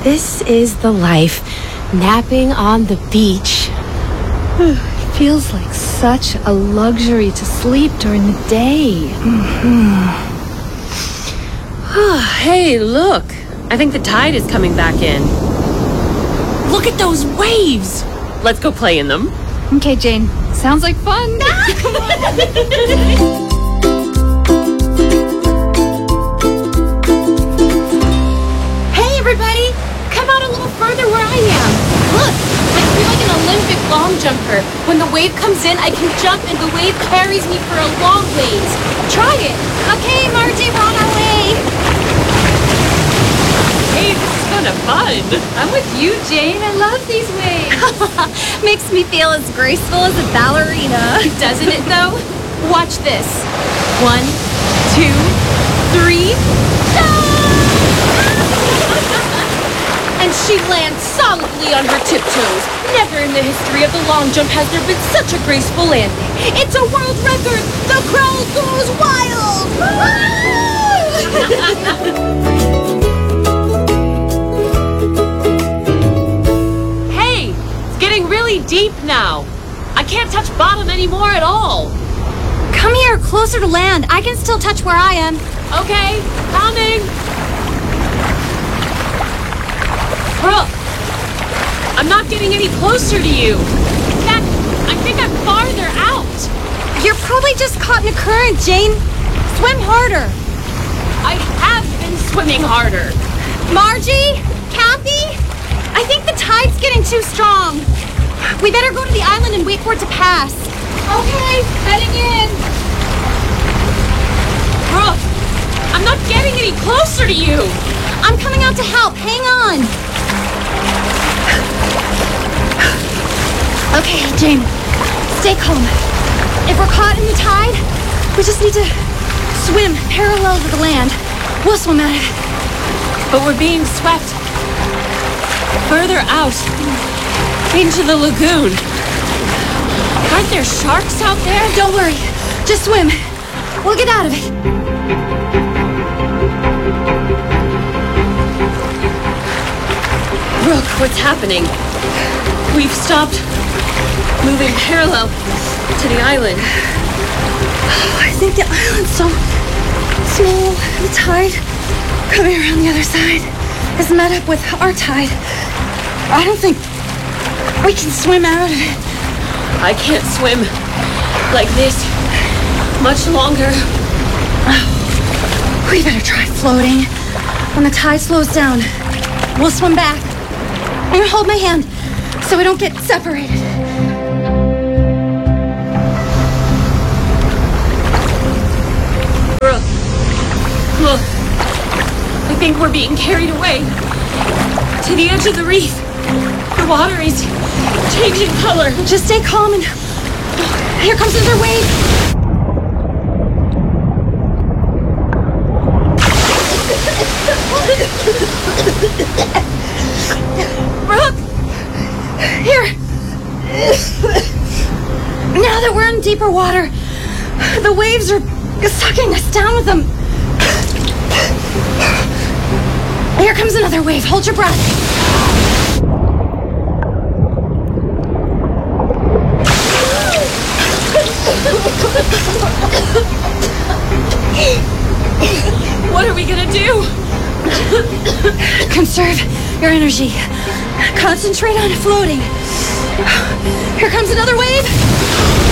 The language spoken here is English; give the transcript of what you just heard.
This is the life. Napping on the beach. It feels like such a luxury to sleep during the day. Hey, look. I think the tide is coming back in. Look at those waves. Let's go play in them. Okay, Jane. Sounds like fun. Come on. Hey, everybody! Come out a little further where I am. Look, I feel like an Olympic long jumper. When the wave comes in, I can jump and the wave carries me for a long ways. Try it. Okay, Margie, we're on our way. Hey, this is kind of fun. I'm with you, Jane. I love these waves. Makes me feel as graceful as a ballerina. Doesn't it, though? Watch this. 1, 2, 3. And she lands solidly on her tiptoes. Never in the history of the long jump has there been such a graceful landing. It's a world record. The crowd goes wild. Hey, it's getting really deep now. I can't touch bottom anymore at all. Come here, closer to land. I can still touch where I am. Okay, coming. Brooke, I'm not getting any closer to you. In fact, I think I'm farther out. You're probably just caught in a current, Jane. Swim harder. I have been swimming harder. Margie? Kathy? I think the tide's getting too strong. We better go to the island and wait for it to pass. Okay, heading in. Brooke, I'm not getting any closer to you. I'm coming out to help. Hang on. Okay, Jane. Stay calm. If we're caught in the tide, we just need to swim parallel to the land. We'll swim out of it. But we're being swept further out into the lagoon. Aren't there sharks out there? Don't worry. Just swim. We'll get out of it. Brooke, what's happening? We've stopped moving parallel to the island. I think the island's so small. The tide coming around the other side is met up with our tide. I don't think we can swim out of it. I can't swim like this much longer. We better try floating. When the tide slows down, we'll swim back. And hold my hand so we don't get separated. Brooke, look. I think we're being carried away to the edge of the reef. The water is changing color. Just stay calm and... Here comes another wave. Brooke! Here. Now that we're in deeper water, the waves are sucking us down with them. Here comes another wave. Hold your breath. What are we gonna do? Conserve your energy. Concentrate on floating. Here comes another wave.